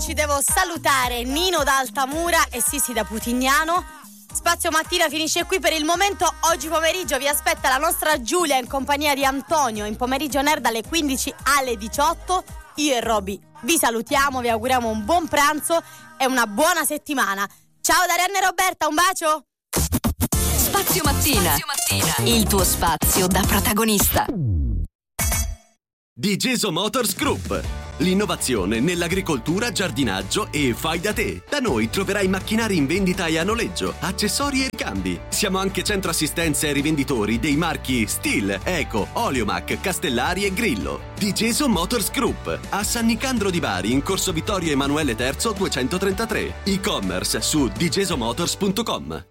oggi devo salutare Nino da Altamura e Sissi da Putignano. Spazio Mattina finisce qui per il momento. Oggi pomeriggio vi aspetta la nostra Giulia in compagnia di Antonio in pomeriggio nerd dalle 15 alle 18. Io e Roby vi salutiamo, vi auguriamo un buon pranzo e una buona settimana. Ciao da Arianna e Roberta, un bacio. Spazio Mattina, il tuo spazio da protagonista. Digeso Motors Group. L'innovazione nell'agricoltura, giardinaggio e fai da te. Da noi troverai macchinari in vendita e a noleggio, accessori e ricambi. Siamo anche centro assistenza e rivenditori dei marchi Stihl, Eco, Oleomac, Castellari e Grillo. Digeso Motors Group. A San Nicandro di Bari, in corso Vittorio Emanuele III 233. E-commerce su digesomotors.com.